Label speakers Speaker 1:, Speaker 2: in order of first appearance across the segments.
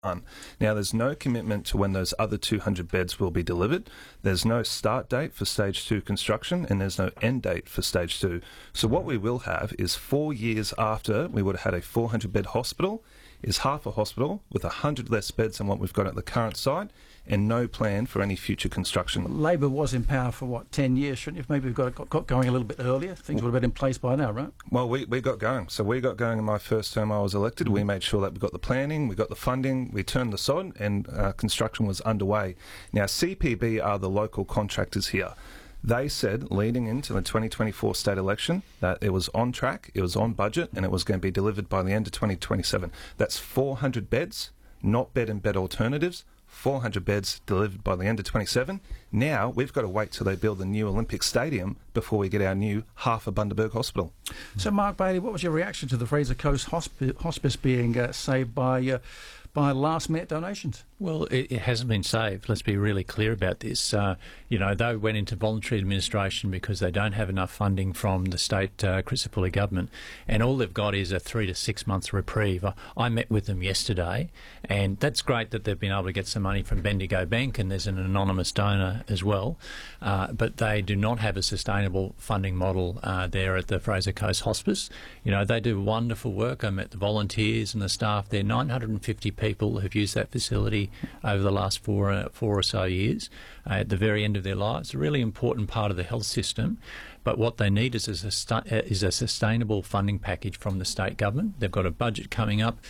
Speaker 1: done. Now, there's no commitment to when those other 200 beds will be delivered. There's no start date for Stage 2 construction, and there's no end date for Stage 2. So what we will have is 4 years after we would have had a 400-bed hospital, is half a hospital with 100 less beds than what we've got at the current site, and no plan for any future construction.
Speaker 2: Labor was in power for, 10 years, shouldn't you? Maybe we've got going a little bit earlier. Things would have been in place by now, right?
Speaker 1: Well, we got going. So we got going in my first term I was elected. We made sure that we got the planning, we got the funding, we turned the sod, and construction was underway. Now, CPB are the local contractors here. They said, leading into the 2024 state election, that it was on track, it was on budget, and it was going to be delivered by the end of 2027. That's 400 beds, not bed and bed alternatives, 400 beds delivered by the end of 27. Now, we've got to wait till they build the new Olympic Stadium before we get our new half a Bundaberg Hospital.
Speaker 2: So, Mark Bailey, what was your reaction to the Fraser Coast Hospice being saved by last-minute donations?
Speaker 3: Well, it hasn't been saved. Let's be really clear about this. They went into voluntary administration because they don't have enough funding from the state Crisipulli government, and all they've got is a 3 to 6 months reprieve. I met with them yesterday, and that's great that they've been able to get some money from Bendigo Bank, and there's an anonymous donor as well, but they do not have a sustainable funding model there at the Fraser Coast Hospice. They do wonderful work. I met the volunteers and the staff there. 950 people have used that facility over the last four or so years at the very end of their lives. A really important part of the health system. But what they need is a sustainable funding package from the state government. They've got a budget coming up,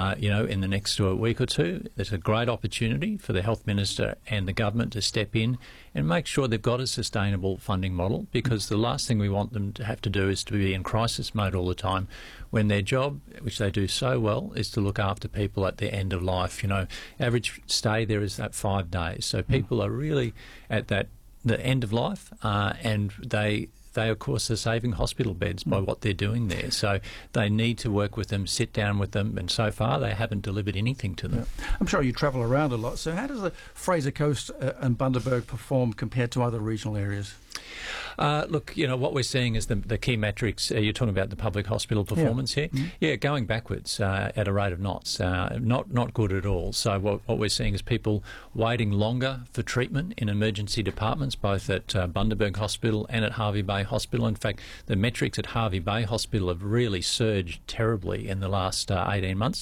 Speaker 3: in the next week or two. There's a great opportunity for the Health Minister and the government to step in and make sure they've got a sustainable funding model, because the last thing we want them to have to do is to be in crisis mode all the time, when their job, which they do so well, is to look after people at the end of life. Average stay there is at 5 days. So people are really at the end of life, and they of course are saving hospital beds by what they're doing there. So they need to work with them, sit down with them, and so far they haven't delivered anything to them.
Speaker 2: Yeah. I'm sure you travel around a lot. So how does the Fraser Coast and Bundaberg perform compared to other regional areas?
Speaker 3: Look, what we're seeing is the key metrics. You're talking about the public hospital performance here. Mm-hmm. Yeah, going backwards at a rate of knots. Not good at all. So what we're seeing is people waiting longer for treatment in emergency departments, both at Bundaberg Hospital and at Hervey Bay Hospital. In fact, the metrics at Hervey Bay Hospital have really surged terribly in the last 18 months.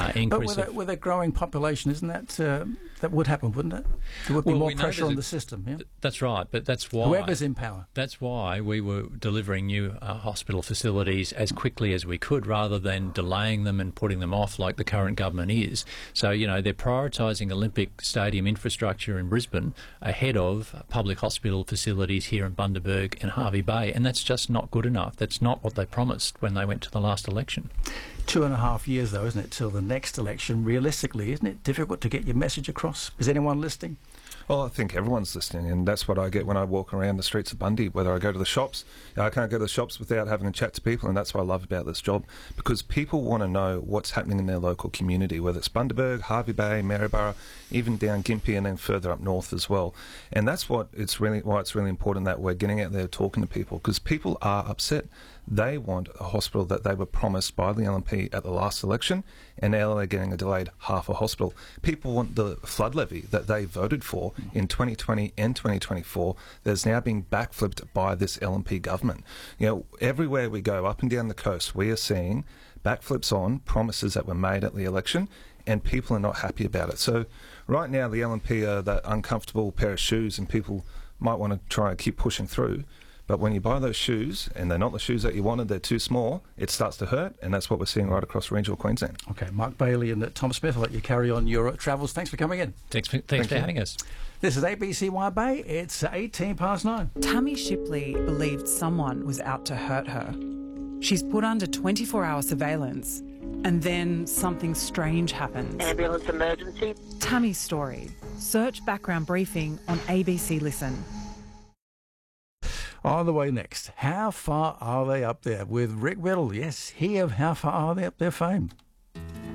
Speaker 2: But with a growing population, isn't that would happen, wouldn't it? There would be more pressure on the system. Yeah?
Speaker 3: That's right, but that's why...
Speaker 2: Whoever's in power.
Speaker 3: That's why we were delivering new hospital facilities as quickly as we could, rather than delaying them and putting them off like the current government is. So, they're prioritising Olympic Stadium infrastructure in Brisbane ahead of public hospital facilities here in Bundaberg and Hervey Bay, and that's just not good enough. That's not what they promised when they went to the last election.
Speaker 2: 2.5 years, though, isn't it, till the next election? Realistically, isn't it difficult to get your message across? Is anyone listening?
Speaker 1: Well, I think everyone's listening, and that's what I get when I walk around the streets of Bundy, whether I go to the shops. I can't go to the shops without having a chat to people, and that's what I love about this job, because people want to know what's happening in their local community, whether it's Bundaberg, Hervey Bay, Maryborough, even down Gympie and then further up north as well. And that's why it's really important that we're getting out there talking to people, because people are upset. They want a hospital that they were promised by the LNP at the last election, and now they're getting a delayed half a hospital. People want the flood levy that they voted for in 2020 and 2024 that's now being backflipped by this LNP government. Everywhere we go, up and down the coast, we are seeing backflips on promises that were made at the election, and people are not happy about it. So right now the LNP are that uncomfortable pair of shoes, and people might want to try and keep pushing through. But when you buy those shoes, and they're not the shoes that you wanted, they're too small, it starts to hurt, and that's what we're seeing right across regional Queensland.
Speaker 2: Okay, Mark Bailey and Tom Smith, I'll let you carry on your travels. Thanks for coming in.
Speaker 3: Thanks for having us.
Speaker 2: This is ABCY Bay. It's 9:18.
Speaker 4: Tammy Shipley believed someone was out to hurt her. She's put under 24-hour surveillance, and then something strange happens.
Speaker 5: Ambulance emergency.
Speaker 4: Tammy's story. Search background briefing on ABC Listen.
Speaker 2: On the way next, how far are they up there? With Rick Whittle, yes, he of How Far Are They Up There fame.